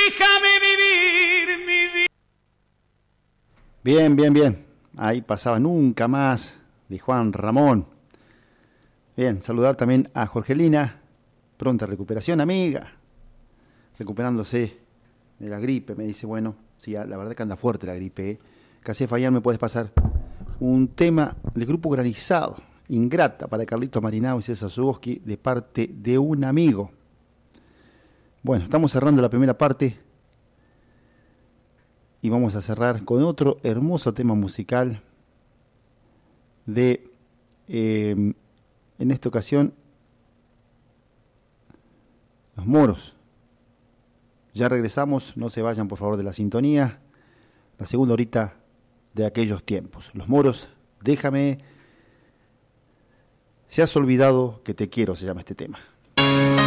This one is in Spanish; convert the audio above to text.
déjame vivir mi vida. Bien, bien, bien. Ahí pasaba Nunca Más, de Juan Ramón. Bien, saludar también a Jorgelina. Pronta recuperación, amiga. Recuperándose de la gripe, me dice, bueno, sí, la verdad que anda fuerte la gripe, ¿eh? Casi Fayán, me puedes pasar un tema del grupo Granizado, Ingrata, para Carlito Marinao y César Zuboski, de parte de un amigo. Bueno, estamos cerrando la primera parte y vamos a cerrar con otro hermoso tema musical de, en esta ocasión, Los Moros. Ya regresamos, no se vayan por favor de la sintonía. La segunda horita de aquellos tiempos. Los Moros, déjame. Se has olvidado que te quiero, se llama este tema.